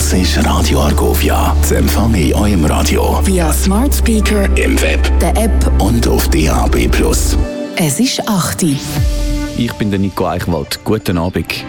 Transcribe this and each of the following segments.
Das ist Radio Argovia. Das empfange ich auch im Radio. Via Smart Speaker, im Web, der App und auf DAB+. Es ist 8 Uhr. Ich bin der Nico Eichwald. Guten Abend.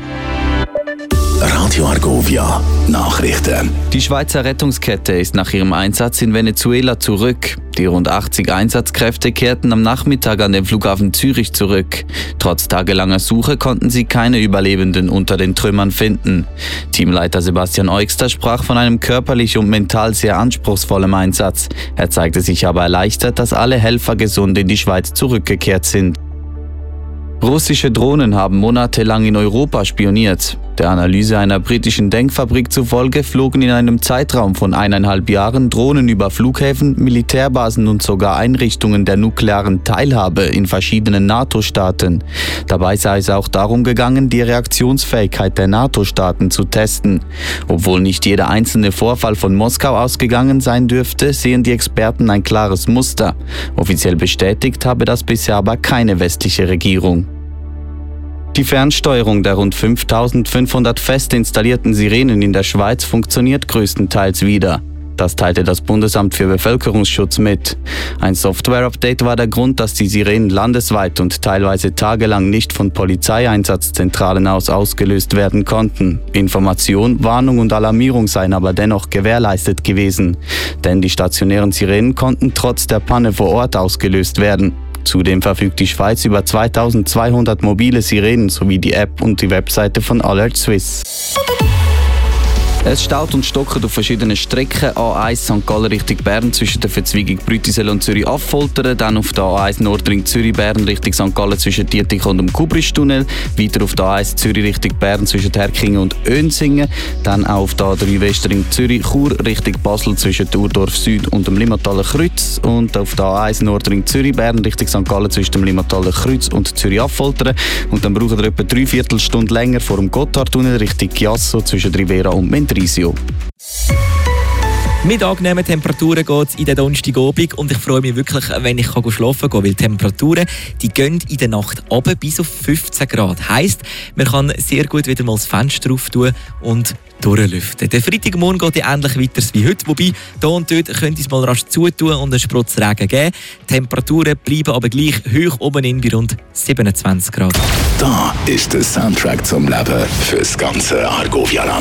Radio Argovia. Nachrichten. Die Schweizer Rettungskette ist nach ihrem Einsatz in Venezuela zurück. Die rund 80 Einsatzkräfte kehrten am Nachmittag an den Flughafen Zürich zurück. Trotz tagelanger Suche konnten sie keine Überlebenden unter den Trümmern finden. Teamleiter Sebastian Eugster sprach von einem körperlich und mental sehr anspruchsvollen Einsatz. Er zeigte sich aber erleichtert, dass alle Helfer gesund in die Schweiz zurückgekehrt sind. Russische Drohnen haben monatelang in Europa spioniert. Der Analyse einer britischen Denkfabrik zufolge flogen in einem Zeitraum von 1,5 Jahren Drohnen über Flughäfen, Militärbasen und sogar Einrichtungen der nuklearen Teilhabe in verschiedenen NATO-Staaten. Dabei sei es auch darum gegangen, die Reaktionsfähigkeit der NATO-Staaten zu testen. Obwohl nicht jeder einzelne Vorfall von Moskau ausgegangen sein dürfte, sehen die Experten ein klares Muster. Offiziell bestätigt habe das bisher aber keine westliche Regierung. Die Fernsteuerung der rund 5.500 fest installierten Sirenen in der Schweiz funktioniert größtenteils wieder. Das teilte das Bundesamt für Bevölkerungsschutz mit. Ein Software-Update war der Grund, dass die Sirenen landesweit und teilweise tagelang nicht von Polizeieinsatzzentralen aus ausgelöst werden konnten. Information, Warnung und Alarmierung seien aber dennoch gewährleistet gewesen. Denn die stationären Sirenen konnten trotz der Panne vor Ort ausgelöst werden. Zudem verfügt die Schweiz über 2200 mobile Sirenen sowie die App und die Webseite von Alert Swiss. Es staut und stockt auf verschiedenen Strecken. A1 St. Gallen Richtung Bern zwischen der Verzweigung Brütisel und Zürich-Affoltern. Dann auf der A1 Nordring Zürich-Bern Richtung St. Gallen zwischen Dietikon und dem Kubristunnel. Weiter auf der A1 Zürich Richtung Bern zwischen Herkingen und Önsingen. Dann auch auf der A3 Westring Zürich-Chur Richtung Basel zwischen Urdorf Süd und dem Limmataler Kreuz. Und auf der A1 Nordring Zürich-Bern Richtung St. Gallen zwischen dem Limmataler Kreuz und Zürich-Affoltern. Und dann braucht ihr etwa 3/4 Stunde länger vor dem Gotthardtunnel Richtung Chiasso zwischen Rivera und Mendrisio. Mit angenehmen Temperaturen geht es in den Donnerstagabend und ich freue mich wirklich, wenn ich schlafen kann, weil die Temperaturen die gehen in der Nacht runter bis auf 15 Grad. Heisst, man kann sehr gut wieder mal das Fenster auftun und durchlüften. Der Freitagmorgen geht ja ähnlich weiter wie heute, wobei hier und dort könnte es mal rasch zutun und einen Sprutz Regen geben. Die Temperaturen bleiben aber gleich hoch oben in bei rund 27 Grad. Da ist der Soundtrack zum Leben fürs ganze Argovia-Land.